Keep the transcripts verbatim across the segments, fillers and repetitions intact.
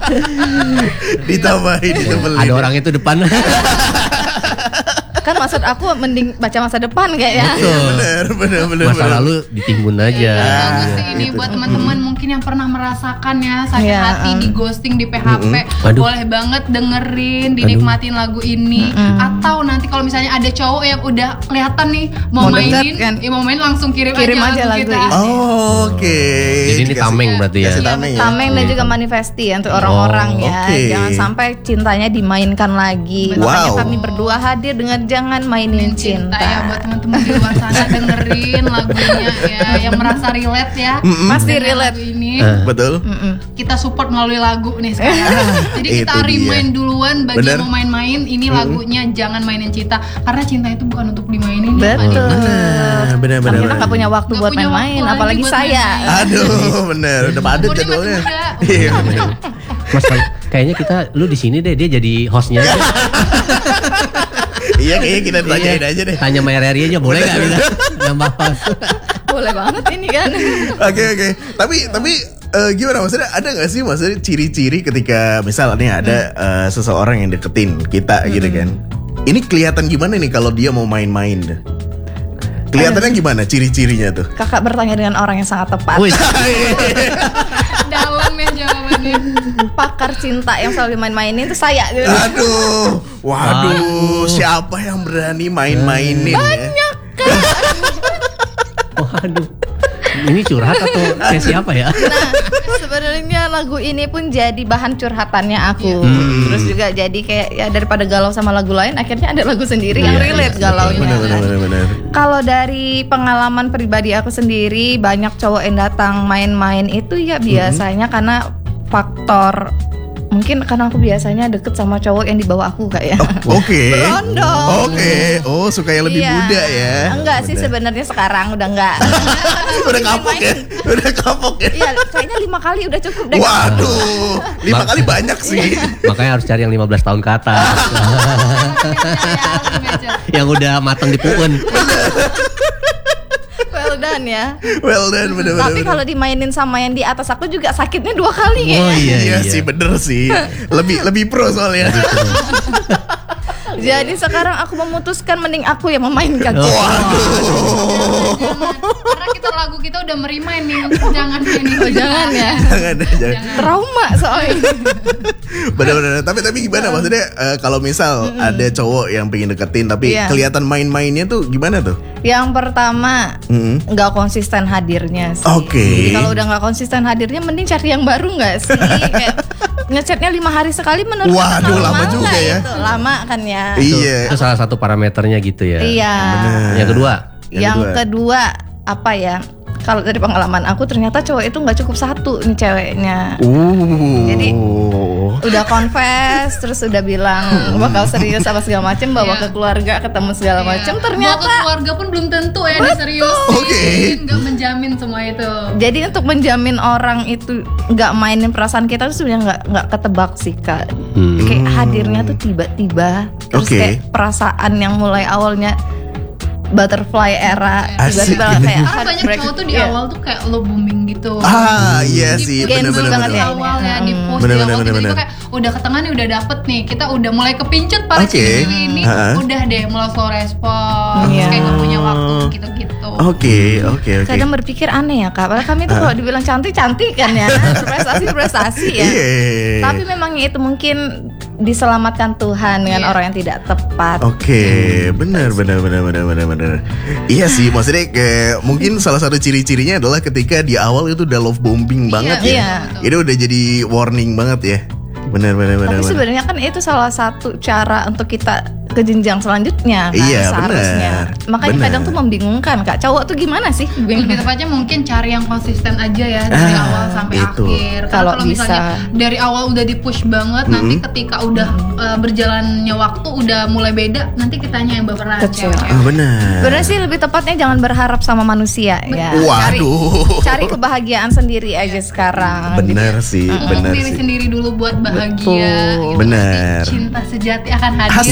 Ditambahin, ditebelin. Ada orang itu depan. Kan maksud aku mending baca masa depan kayaknya. Betul. Bener, bener, bener. Masa bener. lalu ditimbun aja. Iya, bagus sih ini gitu. buat teman-teman mungkin yang pernah merasakan ya sakit Iya, hati, uh. di ghosting, di P H P. Aduh. Boleh banget dengerin, dinikmatin lagu ini. Atau nanti kalau misalnya ada cowok yang udah kelihatan nih mau, Mau deket mainin, kan? ya mau main langsung kirim, Kirim aja, aja lagu lagu kita. ini. Oh, oke. Jadi ini Dikasih- tameng berarti ya. dikasih Iya, tameng ya. tameng dan juga manifesti ya untuk orang-orang Oh, ya. oke. Jangan sampai cintanya dimainkan lagi. Wow. Makanya kami berdua hadir dengan jangan mainin Cinta, cinta. ya buat teman-teman di luar sana dengerin lagunya ya, yang merasa relate ya. Pasti dengan relate. lagu ini. Eh. Betul. Kita support melalui lagu nih sekarang. Jadi kita Itu dia. remind duluan bagi Bener. yang mau main-main, ini lagunya Jangan Mainin Cinta, karena cinta itu bukan untuk dimainin ya, Pak. Betul. Benar, benar, Kan benar. kita nggak punya waktu Nggak buat punya main-main, waktu apalagi lagi buat saya. main-main. Aduh, bener. Udah padat Umurnya masih jadwalnya. muda. Iya, bener. Mas kay- kayaknya kita lu di sini deh, dia jadi hostnya aja. Iya, kayaknya kita tanyain aja deh. Tanya Maya Reri aja boleh nggak kita nambah host? Boleh banget ini kan. Oke, oke. Tapi, tapi eh, gimana maksudnya? Ada nggak sih maksudnya ciri-ciri ketika misalnya ada eh, seseorang yang deketin kita gitu kan? Ini kelihatan gimana nih kalau dia mau main-main? Kelihatannya gimana ciri-cirinya tuh? Kakak bertanya dengan orang yang sangat tepat. Wih, Dalam ya jawabannya. Pakar cinta yang selalu main-mainin itu saya gitu. Aduh, waduh, siapa yang berani main-mainin ya? waduh. Ini curhat atau kayak siapa ya? Nah, sebenarnya lagu ini pun jadi bahan curhatannya aku. Hmm. Terus juga jadi kayak ya daripada galau sama lagu lain, akhirnya ada lagu sendiri yang Iya, relate iya, galaunya. Bener, bener, kan. bener, bener. Kalau dari pengalaman pribadi aku sendiri, banyak cowok yang datang main-main itu ya biasanya karena faktor mungkin karena aku biasanya deket sama cowok yang di bawah aku kayak. Oke. Berondong. Oke. Oh, suka yang lebih Iya. muda ya? Enggak sih Bener. sebenarnya sekarang udah enggak. Udah kapok ya? Udah kapok ya? Iya, kayaknya lima kali udah cukup deh. Waduh, lima kali banyak sih. Makanya harus cari yang lima belas tahun ke atas. Yang udah matang di puun. Well done ya. Well done, bener-bener. Tapi kalau dimainin sama yang di atas aku juga sakitnya dua kali Oh ya. iya, Iya sih, bener sih. Lebih lebih pro soalnya. Jadi sekarang aku memutuskan mending aku yang memainkan. Oh. Karena kita lagu kita udah merimain nih, jangan mainin Oh, jangan ya. Jangan, jangan. Trauma soalnya. Bener-bener. Tapi tapi gimana maksudnya eh, kalau misal ada cowok yang pengen deketin tapi Iya. kelihatan main-mainnya tuh gimana tuh? Yang pertama Mm-mm. nggak konsisten hadirnya sih. Oke. Jadi kalau udah nggak konsisten hadirnya, mending cari yang baru nggak sih? Kayak ngechatnya lima hari sekali menurut Waduh, aku lama normal juga nggak ya. itu? Lama kan ya. Iya. Itu salah satu parameternya gitu ya. Iya. Bener. Yang kedua, Yang Yang, kedua. kedua. apa ya? Kalau dari pengalaman aku ternyata cowok itu nggak cukup satu nih ceweknya. Uh. Jadi, Udah confess, terus udah bilang bakal serius apa segala macem, bawa Iya. ke keluarga, ketemu segala Iya. macem. Bawa Ternyata ke keluarga pun belum tentu ya diseriusin. Oke. Nggak menjamin semua itu. jadi untuk menjamin orang itu nggak mainin perasaan kita tuh sebenarnya nggak nggak ketebak sih kak. Hmm. Kayak hadirnya tuh tiba-tiba, terus Oke. kayak perasaan yang mulai awalnya butterfly era Asik. tiba-tiba kayak Karena banyak heartbreak. cowok tuh di Iya. awal tuh kayak low booming gitu. Ah, iya Di sih, push bener-bener dulu banget di ya. awal ya, di Hmm. post Bener, di bener, awal bener, tiba-tiba bener. kayak udah ke tengah nih, udah dapet nih, kita udah mulai kepincut para Oke. cewek ini, Ha-ha. udah deh mulai slow respon, Iya. kayak gak punya waktu gitu-gitu. Oke, oke, oke. Kadang berpikir aneh ya kak, padahal kami tuh kalau dibilang cantik cantik kan ya, prestasi prestasi ya. Iya. Tapi memang itu mungkin diselamatkan Tuhan dengan Iya. orang yang tidak tepat. Oke, benar, benar, benar, benar, benar, benar. Iya sih, maksudnya kayak mungkin salah satu ciri-cirinya adalah ketika di awal itu udah love bombing Iya, banget ya. iya. Itu udah jadi warning banget ya. Benar, benar, benar. Tapi benar. sebenarnya kan itu salah satu cara untuk kita ke jenjang selanjutnya kan Iya, seharusnya. benar. Makanya Benar. kadang tuh membingungkan kak. Cowok tuh gimana sih? Lebih tepatnya mungkin cari yang konsisten aja ya dari Ah, awal sampai itu. akhir. Karena Kalau kalau misalnya bisa. dari awal udah di push banget, nanti ketika udah uh, berjalannya waktu udah mulai beda, nanti kitanya yang baperan Kecewa. ceweknya. Ah, benar. Sebenarnya sih lebih tepatnya jangan berharap sama manusia ya. Waduh. Cari, cari kebahagiaan sendiri aja sekarang. Benar sih, Untuk benar diri sih. sendiri dulu buat bahagia. Betul. gitu. Benar. Nanti cinta sejati akan hadir. Asik.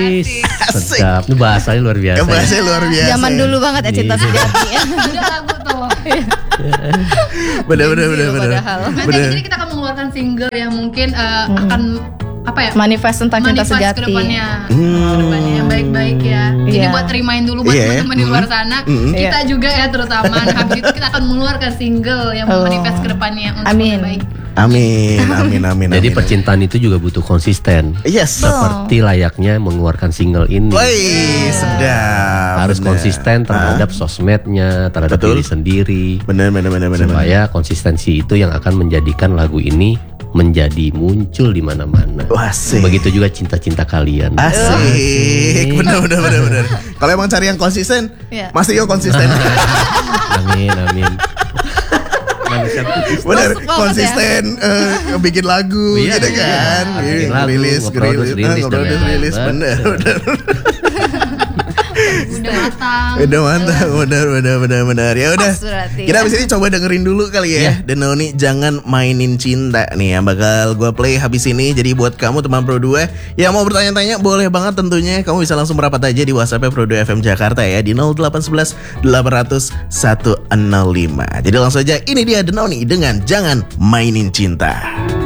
Wih, Asik. sedap. Ini bahasanya luar biasa. Ya, ya. bahasanya luar biasa. Zaman dulu banget ya cinta Iya. sejati. Ada lagu tuh. Bener bener Gila bener bener. padahal. Nanti Bener. jadi kita akan mengeluarkan single yang mungkin eh, akan apa ya? Manifest tentang cinta manifest sejati. ke depannya. Hmm. Ke depannya yang baik-baik ya. Jadi Iya. buat remind dulu buat Iya. teman-teman di luar sana, Mm-mm. kita Iya. juga ya terutama habis itu kita akan mengeluarkan single yang Oh. manifest ke depannya untuk Amin. yang baik. Amin amin amin. Jadi amin. percintaan itu juga butuh konsisten. Yes. Seperti layaknya mengeluarkan single ini. Woi, sedap. Harus bener. konsisten terhadap sosmednya, terhadap Betul. diri sendiri. Bener bener bener bener. Supaya konsistensi itu yang akan menjadikan lagu ini menjadi muncul di mana-mana. Wah, asik. Begitu juga cinta-cinta kalian. Asik. Bener bener bener bener. Kalau emang cari yang konsisten, Iya. Mas Tio konsisten. Amin, amin. Bener, Masuk banget konsisten eh, bikin lagu Iya, gitu iya. kan. Bikin Iya, lagu, rilis, nge-produce, rilis, rilis, ah, dan nge-produce, lain-lain. rilis. Bener, Betul. bener. Udah matang. Udah mantap, benar, benar, benar, benar. Ya udah, Pas berarti kita ya. habis ini coba dengerin dulu kali ya. Denoni jangan mainin cinta nih yang bakal gue play habis ini. Jadi buat kamu teman Pro dua yang mau bertanya-tanya boleh banget tentunya. Kamu bisa langsung merapat aja di WhatsApp Pro dua F M Jakarta ya di nol delapan satu satu delapan nol nol satu nol lima. Jadi langsung aja ini dia Denoni dengan jangan mainin cinta.